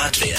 Hardware.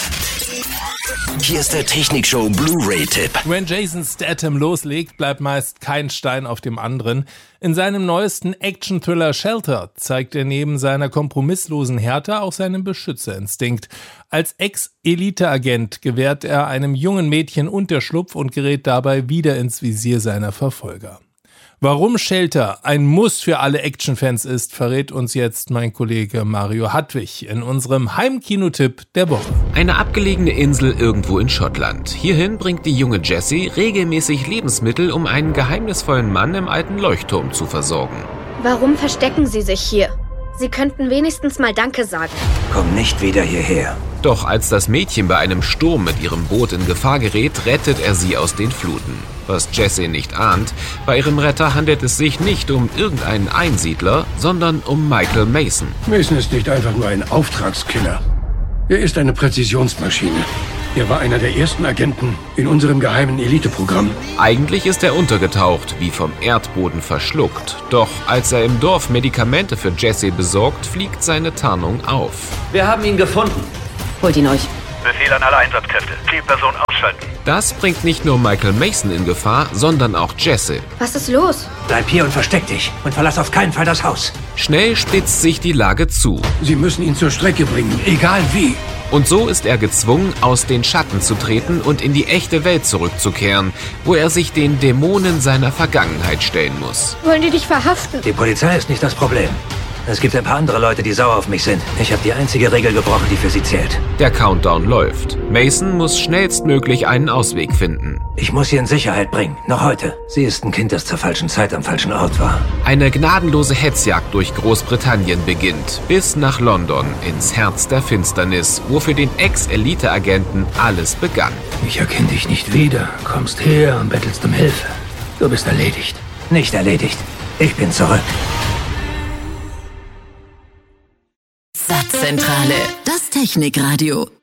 Hier ist der Technikshow Blu-ray-Tipp. Wenn Jason Statham loslegt, bleibt meist kein Stein auf dem anderen. In seinem neuesten Action-Thriller Shelter zeigt er neben seiner kompromisslosen Härte auch seinen Beschützerinstinkt. Als Ex-Elite-Agent gewährt er einem jungen Mädchen Unterschlupf und gerät dabei wieder ins Visier seiner Verfolger. Warum Shelter ein Muss für alle Actionfans ist, verrät uns jetzt mein Kollege Mario Hadwig in unserem Heimkinotipp der Woche. Eine abgelegene Insel irgendwo in Schottland. Hierhin bringt die junge Jessie regelmäßig Lebensmittel, um einen geheimnisvollen Mann im alten Leuchtturm zu versorgen. Warum verstecken Sie sich hier? Sie könnten wenigstens mal Danke sagen. Komm nicht wieder hierher. Doch als das Mädchen bei einem Sturm mit ihrem Boot in Gefahr gerät, rettet er sie aus den Fluten. Was Jessie nicht ahnt, bei ihrem Retter handelt es sich nicht um irgendeinen Einsiedler, sondern um Michael Mason. Mason ist nicht einfach nur ein Auftragskiller. Er ist eine Präzisionsmaschine. Er war einer der ersten Agenten in unserem geheimen Elite-Programm. Eigentlich ist er untergetaucht, wie vom Erdboden verschluckt. Doch als er im Dorf Medikamente für Jessie besorgt, fliegt seine Tarnung auf. Wir haben ihn gefunden. Holt ihn euch. Befehl an alle Einsatzkräfte. Zielperson ausschalten. Das bringt nicht nur Michael Mason in Gefahr, sondern auch Jessie. Was ist los? Bleib hier und versteck dich. Und verlass auf keinen Fall das Haus. Schnell spitzt sich die Lage zu. Sie müssen ihn zur Strecke bringen, egal wie. Und so ist er gezwungen, aus den Schatten zu treten und in die echte Welt zurückzukehren, wo er sich den Dämonen seiner Vergangenheit stellen muss. Wollen die dich verhaften? Die Polizei ist nicht das Problem. Es gibt ein paar andere Leute, die sauer auf mich sind. Ich habe die einzige Regel gebrochen, die für sie zählt. Der Countdown läuft. Mason muss schnellstmöglich einen Ausweg finden. Ich muss sie in Sicherheit bringen. Noch heute. Sie ist ein Kind, das zur falschen Zeit am falschen Ort war. Eine gnadenlose Hetzjagd durch Großbritannien beginnt, bis nach London, ins Herz der Finsternis, wo für den Ex-Elite-Agenten alles begann. Ich erkenne dich nicht wieder. Kommst her und bettelst um Hilfe. Du bist erledigt. Nicht erledigt. Ich bin zurück. Satzzentrale, das Technikradio.